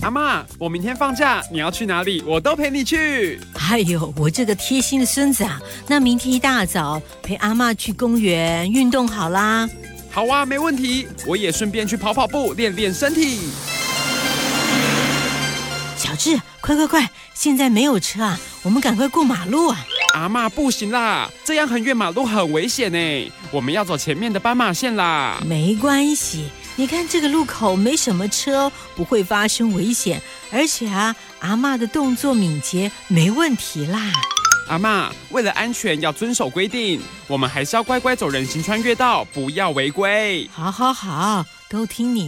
阿嬷，我明天放假，你要去哪里，我都陪你去。 哎呦，我这个贴心的孙子啊，那明天一大早陪阿嬷去公园运动好啦。 好啊，没问题，我也顺便去跑跑步，练练身体。 小智，快，现在没有车啊，我们赶快过马路啊。 阿嬷不行啦，这样横越马路很危险呢，我们要走前面的斑马线啦。 没关系，你看这个路口没什么车，不会发生危险，而且啊，阿嬷的动作敏捷，没问题啦。 阿嬷，为了安全要遵守规定，我们还是要乖乖走人行穿越道，不要违规。 好，都听你